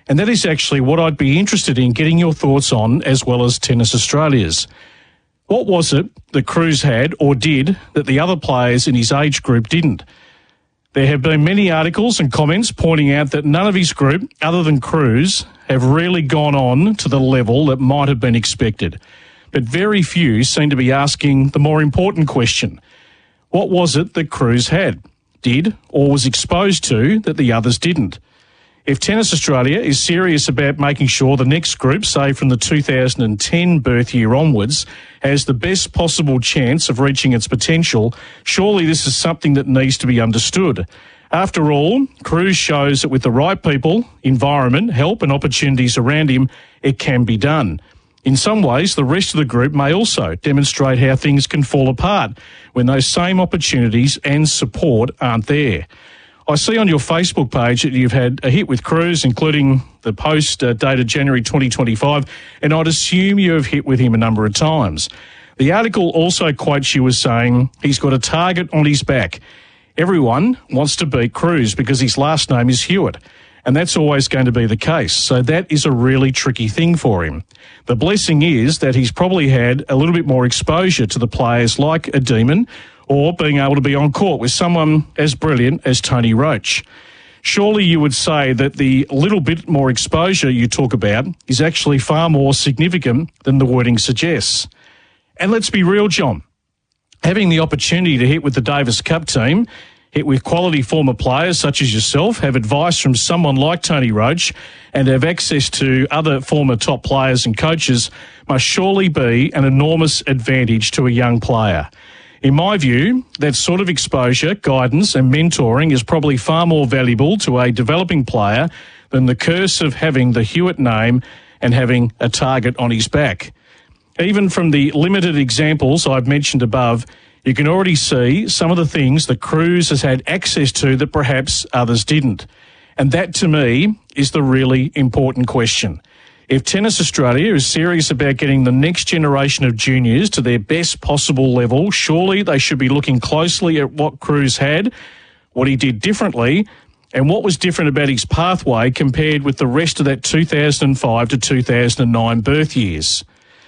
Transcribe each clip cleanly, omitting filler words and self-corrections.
And that is actually what I'd be interested in getting your thoughts on, as well as Tennis Australia's. What was it that Cruz had or did that the other players in his age group didn't? There have been many articles and comments pointing out that none of his group, other than Cruz, have really gone on to the level that might have been expected. But very few seem to be asking the more important question. What was it that Cruz had, did, or was exposed to that the others didn't? If Tennis Australia is serious about making sure the next group, say from the 2010 birth year onwards, has the best possible chance of reaching its potential, surely this is something that needs to be understood. After all, Cruz shows that with the right people, environment, help and opportunities around him, it can be done. In some ways, the rest of the group may also demonstrate how things can fall apart when those same opportunities and support aren't there. I see on your Facebook page that you've had a hit with Cruz, including the post dated January 2025, and I'd assume you have hit with him a number of times. The article also quotes you as saying he's got a target on his back. Everyone wants to beat Cruz because his last name is Hewitt, and that's always going to be the case. So that is a really tricky thing for him. The blessing is that he's probably had a little bit more exposure to the players like a Demon, or being able to be on court with someone as brilliant as Tony Roach. Surely you would say that the little bit more exposure you talk about is actually far more significant than the wording suggests. And let's be real, John. Having the opportunity to hit with the Davis Cup team, hit with quality former players such as yourself, have advice from someone like Tony Roach, and have access to other former top players and coaches must surely be an enormous advantage to a young player. In my view, that sort of exposure, guidance and mentoring is probably far more valuable to a developing player than the curse of having the Hewitt name and having a target on his back. Even from the limited examples I've mentioned above, you can already see some of the things that Cruz has had access to that perhaps others didn't. And that, to me, is the really important question. If Tennis Australia is serious about getting the next generation of juniors to their best possible level, surely they should be looking closely at what Cruz had, what he did differently, and what was different about his pathway compared with the rest of that 2005 to 2009 birth years.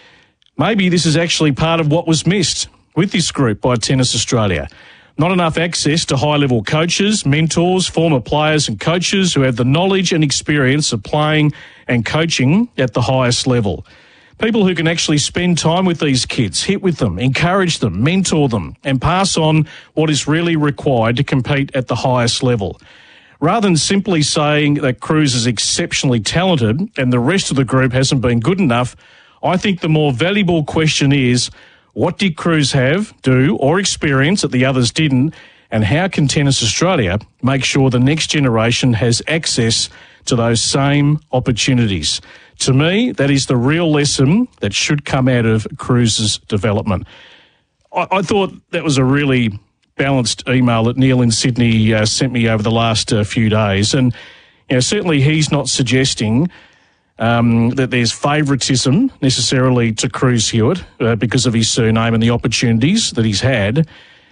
Maybe this is actually part of what was missed with this group by Tennis Australia. Not enough access to high-level coaches, mentors, former players and coaches who have the knowledge and experience of playing and coaching at the highest level. People who can actually spend time with these kids, hit with them, encourage them, mentor them, and pass on what is really required to compete at the highest level. Rather than simply saying that Cruz is exceptionally talented and the rest of the group hasn't been good enough, I think the more valuable question is, what did Cruz have, do, or experience that the others didn't, and how can Tennis Australia make sure the next generation has access to those same opportunities? To me, that is the real lesson that should come out of Cruz's development. I thought that was a really balanced email that Neil in Sydney sent me over the last few days, and certainly he's not suggesting that there's favouritism necessarily to Cruz Hewitt because of his surname and the opportunities that he's had.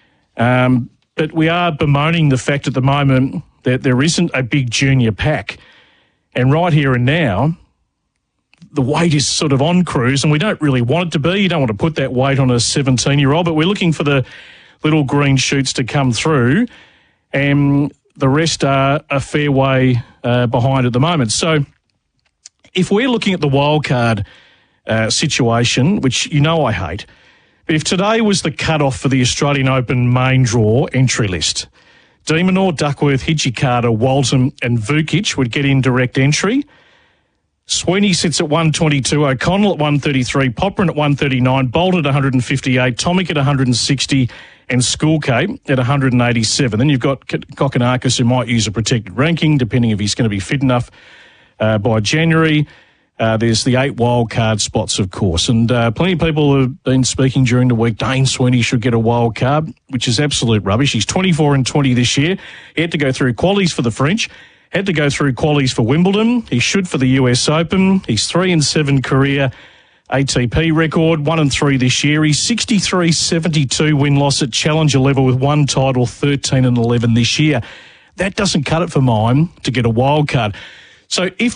But we are bemoaning the fact at the moment that there isn't a big junior pack. And right here and now, the weight is sort of on Cruz, and we don't really want it to be. You don't want to put that weight on a 17-year-old, but we're looking for the little green shoots to come through, and the rest are a fair way behind at the moment. So if we're looking at the wildcard situation, which I hate, but if today was the cut-off for the Australian Open main draw entry list, De Minaur, Duckworth, Hijikata, Walton and Vukic would get in direct entry. Sweeney sits at 122, O'Connell at 133, Popperin at 139, Bolt at 158, Tomic at 160 and Schoolcate at 187. Then you've got Kokkinakis, who might use a protected ranking, depending if he's going to be fit enough by January. There's the 8 wild card spots, of course, and plenty of people have been speaking during the week. Dane Sweeney should get a wild card, which is absolute rubbish. He's 24-20 this year. He had to go through qualies for the French, had to go through qualies for Wimbledon. He should for the US Open. He's 3-7 career ATP record, 1-3 this year. He's 63-72 win-loss at challenger level with one title, 13-11 this year. That doesn't cut it for mine to get a wild card. So if